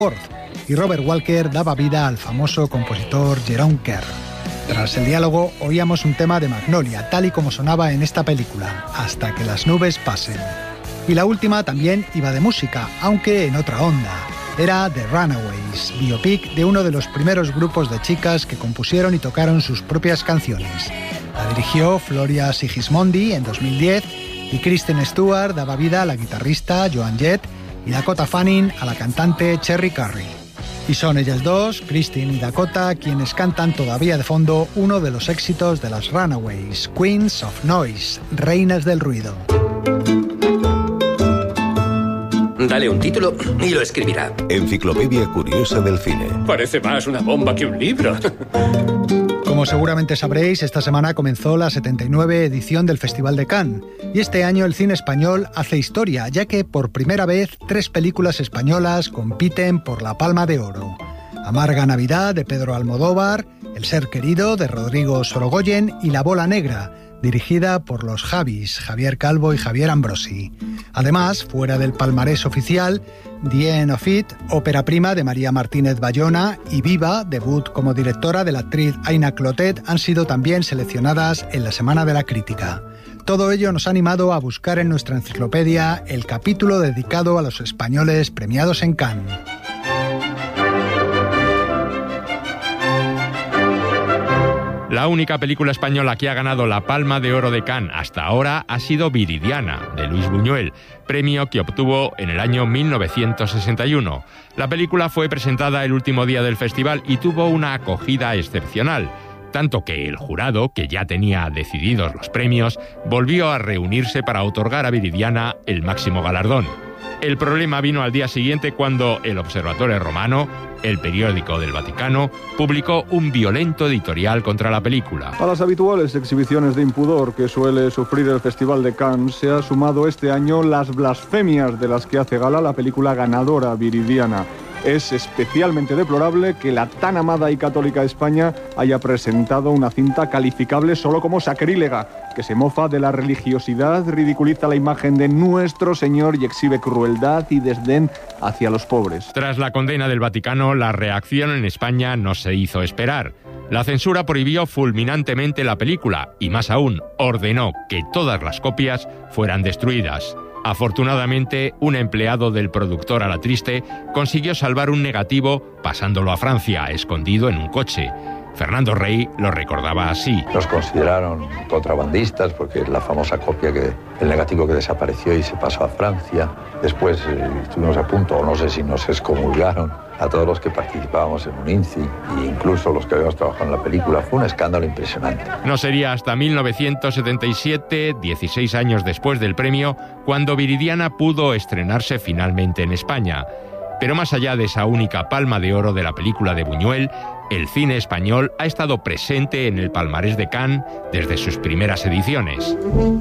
y Robert Walker daba vida al famoso compositor Jerome Kern. Tras el diálogo oíamos un tema de Magnolia, tal y como sonaba en esta película, Hasta que las nubes pasen. Y la última también iba de música, aunque en otra onda. Era The Runaways, biopic de uno de los primeros grupos de chicas que compusieron y tocaron sus propias canciones. La dirigió Floria Sigismondi en 2010 y Kristen Stewart daba vida a la guitarrista Joan Jett y Dakota Fanning a la cantante Cherry Curry. Y son ellas dos, Kristen y Dakota, quienes cantan todavía de fondo uno de los éxitos de las Runaways, Queens of Noise, reinas del ruido. Dale un título y lo escribirá. Enciclopedia curiosa del cine. Parece más una bomba que un libro. Como seguramente sabréis, esta semana comenzó la 79 edición del Festival de Cannes. Y este año el cine español hace historia, ya que por primera vez 3 películas españolas compiten por la Palma de Oro. Amarga Navidad, de Pedro Almodóvar, El ser querido, de Rodrigo Sorogoyen, y La bola negra, dirigida por los Javis, Javier Calvo y Javier Ambrosi. Además, fuera del palmarés oficial, The End of It, ópera prima de María Martínez Bayona, y Viva, debut como directora de la actriz Aina Clotet, han sido también seleccionadas en la Semana de la Crítica. Todo ello nos ha animado a buscar en nuestra enciclopedia el capítulo dedicado a los españoles premiados en Cannes. La única película española que ha ganado la Palma de Oro de Cannes hasta ahora ha sido Viridiana, de Luis Buñuel, premio que obtuvo en el año 1961. La película fue presentada el último día del festival y tuvo una acogida excepcional, tanto que el jurado, que ya tenía decididos los premios, volvió a reunirse para otorgar a Viridiana el máximo galardón. El problema vino al día siguiente cuando el Observatore Romano, el periódico del Vaticano, publicó un violento editorial contra la película. A las habituales exhibiciones de impudor que suele sufrir el Festival de Cannes se ha sumado este año las blasfemias de las que hace gala la película ganadora, Viridiana. Es especialmente deplorable que la tan amada y católica España haya presentado una cinta calificable solo como sacrílega, que se mofa de la religiosidad, ridiculiza la imagen de nuestro Señor y exhibe crueldad y desdén hacia los pobres. Tras la condena del Vaticano, la reacción en España no se hizo esperar. La censura prohibió fulminantemente la película y, más aún, ordenó que todas las copias fueran destruidas. Afortunadamente, un empleado del productor Alatriste consiguió salvar un negativo pasándolo a Francia, escondido en un coche. Fernando Rey lo recordaba así. Nos consideraron contrabandistas porque la famosa copia el negativo que desapareció y se pasó a Francia. Después estuvimos a punto, o no sé si nos excomulgaron a todos los que participábamos en un INCI e incluso los que habíamos trabajado en la película. Fue un escándalo impresionante. No sería hasta 1977, 16 años después del premio, cuando Viridiana pudo estrenarse finalmente en España. Pero más allá de esa única palma de oro de la película de Buñuel, el cine español ha estado presente en el palmarés de Cannes desde sus primeras ediciones.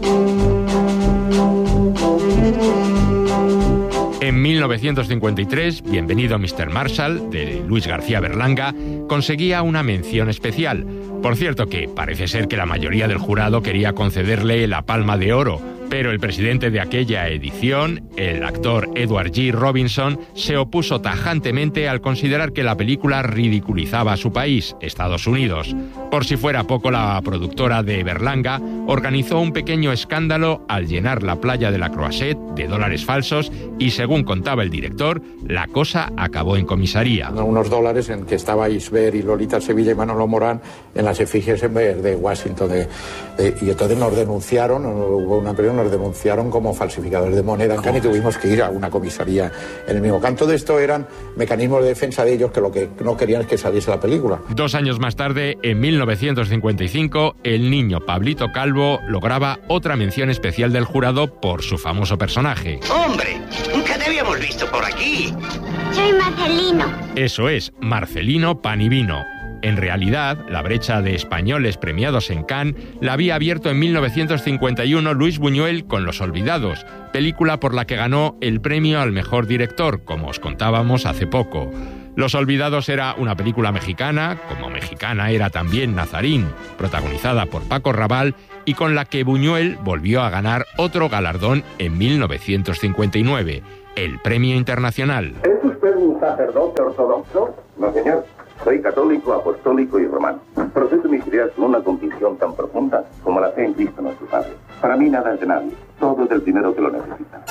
En 1953, Bienvenido Mr. Marshall, de Luis García Berlanga, conseguía una mención especial. Por cierto que parece ser que la mayoría del jurado quería concederle la Palma de Oro, pero el presidente de aquella edición, el actor Edward G. Robinson, se opuso tajantemente al considerar que la película ridiculizaba a su país, Estados Unidos. Por si fuera poco, la productora de Berlanga organizó un pequeño escándalo al llenar la playa de la Croisette de dólares falsos y, según contaba el director, la cosa acabó en comisaría. Unos dólares en que estaba Isber y Lolita Sevilla y Manolo Morán en las efigies de Washington. Y entonces nos denunciaron, hubo una periodo, nos denunciaron como falsificadores de moneda en Cannes y tuvimos que ir a una comisaría en el mismo canto. De esto eran mecanismos de defensa de ellos que lo que no querían es que saliese la película. 2 años más tarde, en 1955, el niño Pablito Calvo lograba otra mención especial del jurado por su famoso personaje. ¡Hombre! ¡Nunca te habíamos visto por aquí! Soy Marcelino. Eso es, Marcelino Pan y Vino. En realidad, la brecha de españoles premiados en Cannes la había abierto en 1951 Luis Buñuel con Los Olvidados, película por la que ganó el premio al mejor director, como os contábamos hace poco. Los Olvidados era una película mexicana, como mexicana era también Nazarín, protagonizada por Paco Rabanne y con la que Buñuel volvió a ganar otro galardón en 1959, el Premio Internacional. ¿Es usted un sacerdote ortodoxo? No, señor. Soy católico, apostólico y romano. Profeso mis ideas con una convicción tan profunda como la fe en Cristo nuestro Padre. Para mí nada es de nadie. Todo es del primero que lo necesita.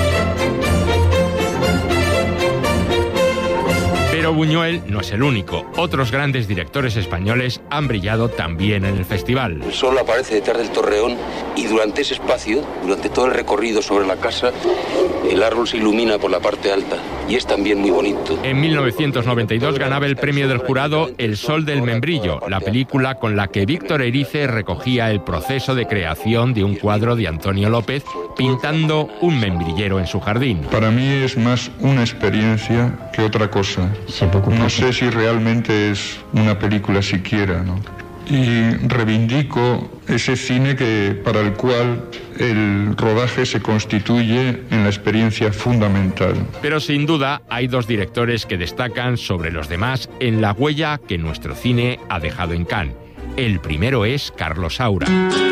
Pero Buñuel no es el único. Otros grandes directores españoles han brillado también en el festival. El sol aparece detrás del torreón y durante ese espacio, durante todo el recorrido sobre la casa, el árbol se ilumina por la parte alta y es también muy bonito. En 1992 ganaba el premio del jurado El sol del membrillo, la película con la que Víctor Erice recogía el proceso de creación de un cuadro de Antonio López pintando un membrillero en su jardín. Para mí es más una experiencia que otra cosa. No sé si realmente es una película siquiera, ¿no? Y reivindico ese cine para el cual el rodaje se constituye en la experiencia fundamental. Pero sin duda hay dos directores que destacan sobre los demás en la huella que nuestro cine ha dejado en Cannes. El primero es Carlos Saura.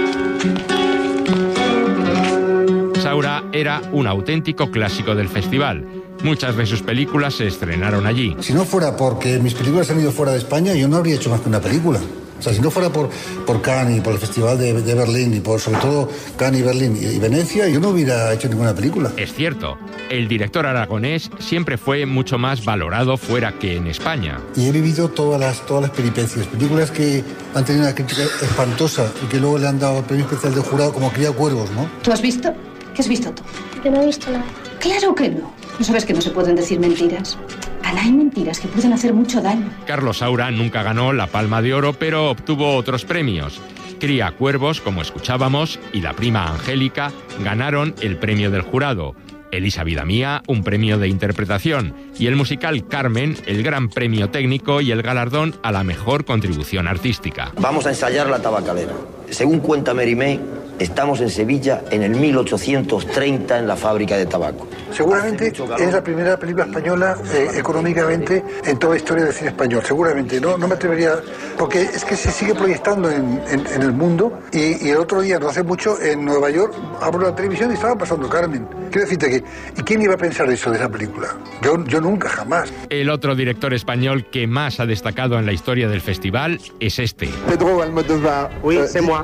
Saura era un auténtico clásico del festival. Muchas de sus películas se estrenaron allí. Si no fuera porque mis películas han ido fuera de España, yo no habría hecho más que una película. O sea, si no fuera por Cannes y por el Festival de Berlín y por, sobre todo, Cannes y Berlín y Venecia, yo no hubiera hecho ninguna película. Es cierto, el director aragonés siempre fue mucho más valorado fuera que en España. Y he vivido todas las peripecias. Películas que han tenido una crítica espantosa y que luego le han dado el premio especial del jurado, como Cría Cuervos, ¿no? ¿Tú has visto? ¿Qué has visto tú? Yo no he visto nada. Claro que no. ¿No sabes que no se pueden decir mentiras? Ana, hay mentiras que pueden hacer mucho daño. Carlos Saura nunca ganó la Palma de Oro, pero obtuvo otros premios. Cría Cuervos, como escuchábamos, y La prima Angélica ganaron el premio del jurado. Elisa Vida Mía, un premio de interpretación. Y el musical Carmen, el gran premio técnico y el galardón a la mejor contribución artística. Vamos a ensayar La tabacalera. Según cuenta Mérimée, estamos en Sevilla en el 1830 en la fábrica de tabaco. Seguramente es la primera película española económicamente en toda la historia del cine español. Seguramente, no me atrevería, porque es que se sigue proyectando en el mundo y el otro día, no hace mucho, en Nueva York, abro la televisión y estaba pasando Carmen. Quiero decirte que, ¿y quién iba a pensar eso de esa película? Yo nunca, jamás. El otro director español que más ha destacado en la historia del festival es este. Pedro Almodóvar. Oui, c'est moi.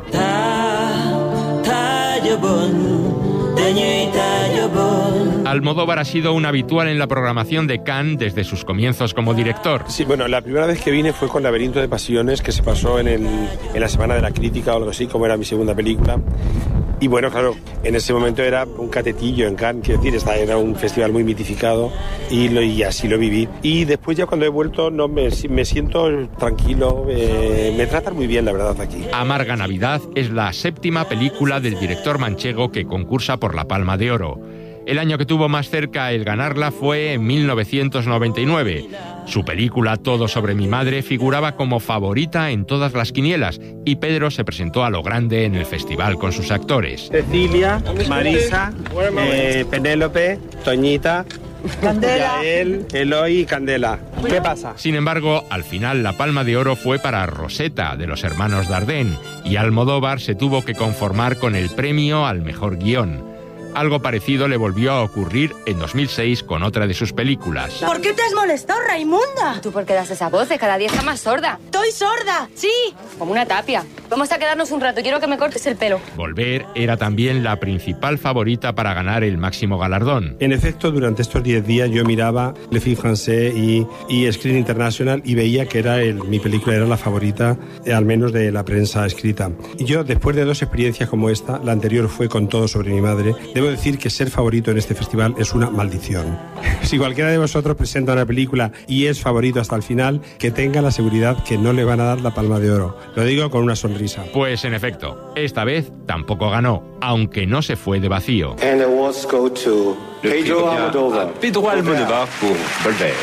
Almodóvar ha sido un habitual en la programación de Cannes desde sus comienzos como director. Sí, bueno, la primera vez que vine fue con Laberinto de Pasiones, que se pasó en la Semana de la Crítica o algo así, como era mi segunda película. Y bueno, claro, en ese momento era un catetillo en Cannes, quiero decir, era un festival muy mitificado y así lo viví. Y después ya cuando he vuelto me siento tranquilo, me tratan muy bien, la verdad, aquí. Amarga Navidad es la séptima película del director manchego que concursa por la Palma de Oro. El año que tuvo más cerca el ganarla fue en 1999. Su película Todo sobre mi madre figuraba como favorita en todas las quinielas y Pedro se presentó a lo grande en el festival con sus actores. Cecilia, Marisa, Penélope, Toñita, Candela, Yael, Eloy y Candela. ¿Qué pasa? Sin embargo, al final la Palma de Oro fue para Rosetta, de los hermanos Dardenne, y Almodóvar se tuvo que conformar con el premio al mejor guión. Algo parecido le volvió a ocurrir en 2006 con otra de sus películas. ¿Por qué te has molestado, Raimunda? ¿Tú por qué das esa voz? Cada día está más sorda. ¡Estoy sorda! Sí, como una tapia. Vamos a quedarnos un rato, quiero que me cortes el pelo. Volver era también la principal favorita para ganar el máximo galardón. En efecto, durante estos 10 días yo miraba Le Film Français y Screen International y veía que mi película era la favorita, al menos de la prensa escrita. Y yo, después de dos experiencias como esta, la anterior fue con Todo sobre mi madre, debo decir que ser favorito en este festival es una maldición. Si cualquiera de vosotros presenta una película y es favorito hasta el final, que tenga la seguridad que no le van a dar la Palma de Oro. Lo digo con una sonrisa. Pues en efecto, esta vez tampoco ganó, aunque no se fue de vacío. And the awards go to Pedro Almodóvar. Pedro Almodóvar por Volver.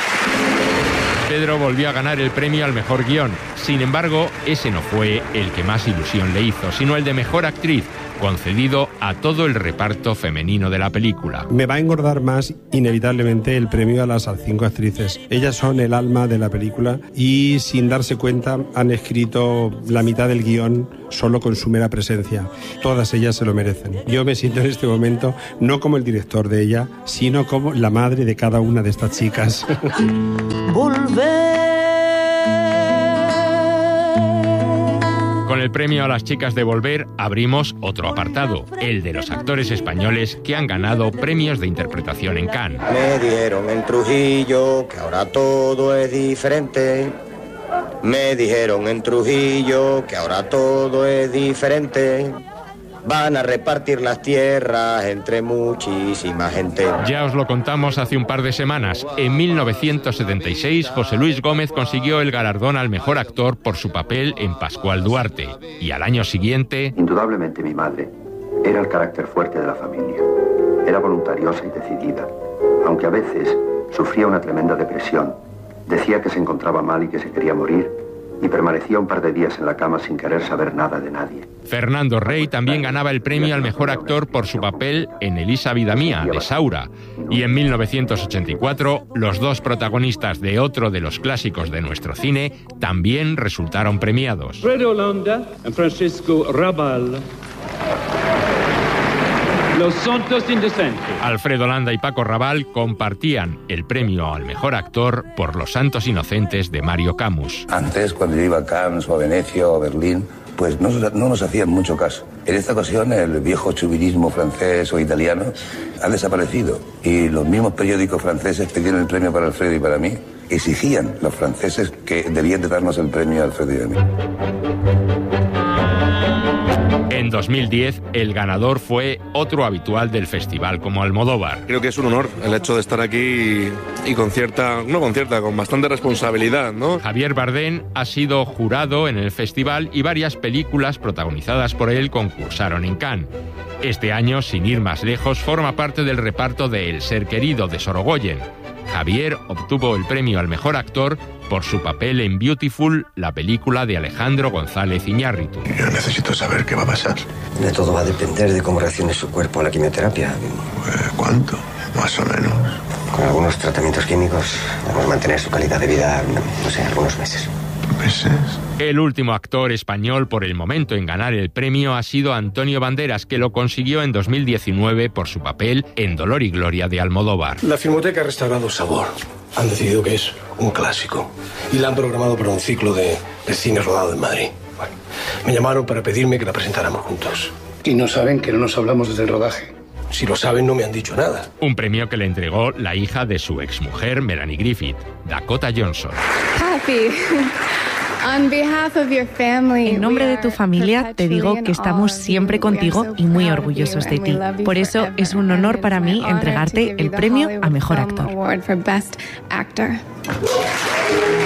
Pedro volvió a ganar el premio al mejor guión. Sin embargo, ese no fue el que más ilusión le hizo, sino el de mejor actriz, concedido a todo el reparto femenino de la película. Me va a engordar más, inevitablemente, el premio a las 5 actrices. Ellas son el alma de la película y, sin darse cuenta, han escrito la mitad del guión solo con su mera presencia. Todas ellas se lo merecen. Yo me siento en este momento no como el director de ella, sino como la madre de cada una de estas chicas. Con el premio a las chicas de Volver abrimos otro apartado, el de los actores españoles que han ganado premios de interpretación en Cannes. Me dijeron en Trujillo que ahora todo es diferente. Me dijeron en Trujillo que ahora todo es diferente. Van a repartir las tierras entre muchísima gente. Ya os lo contamos hace un par de semanas. En 1976, José Luis Gómez consiguió el galardón al mejor actor por su papel en Pascual Duarte. Y al año siguiente... Indudablemente mi madre era el carácter fuerte de la familia. Era voluntariosa y decidida, aunque a veces sufría una tremenda depresión. Decía que se encontraba mal y que se quería morir, y permanecía un par de días en la cama sin querer saber nada de nadie. Fernando Rey también ganaba el premio al mejor actor por su papel en Elisa Vida Mía, de Saura. Y en 1984, los dos protagonistas de otro de los clásicos de nuestro cine también resultaron premiados. Alfredo Landa y Francisco Rabal. Los Santos Indecentes. Alfredo Landa y Paco Raval compartían el premio al mejor actor por Los Santos Inocentes de Mario Camus. Antes, cuando yo iba a Cannes o a Venecia o a Berlín, pues no nos hacían mucho caso. En esta ocasión el viejo chauvinismo francés o italiano ha desaparecido y los mismos periódicos franceses que tienen el premio para Alfredo y para mí exigían los franceses que debían de darnos el premio a Alfredo y a mí. En 2010, el ganador fue otro habitual del festival como Almodóvar. Creo que es un honor el hecho de estar aquí y con bastante responsabilidad, ¿no? Javier Bardem ha sido jurado en el festival y varias películas protagonizadas por él concursaron en Cannes. Este año, sin ir más lejos, forma parte del reparto de El ser querido de Sorogoyen. Javier obtuvo el premio al mejor actor por su papel en Beautiful, la película de Alejandro González Iñárritu. Yo necesito saber qué va a pasar. De todo va a depender de cómo reaccione su cuerpo a la quimioterapia. ¿Cuánto? Más o menos. Con algunos tratamientos químicos vamos a mantener su calidad de vida, no sé, algunos meses. ¿Meses? El último actor español por el momento en ganar el premio ha sido Antonio Banderas, que lo consiguió en 2019 por su papel en Dolor y Gloria de Almodóvar. La Filmoteca ha restaurado Sabor. Han decidido que es un clásico y la han programado para un ciclo de cine rodado en Madrid. Bueno, me llamaron para pedirme que la presentáramos juntos. ¿Y no saben que no nos hablamos desde el rodaje? Si lo saben, no me han dicho nada. Un premio que le entregó la hija de su exmujer, Melanie Griffith, Dakota Johnson. Happy. En nombre de tu familia te digo que estamos siempre contigo y muy orgullosos de ti. Por eso es un honor para mí entregarte el premio a Mejor Actor.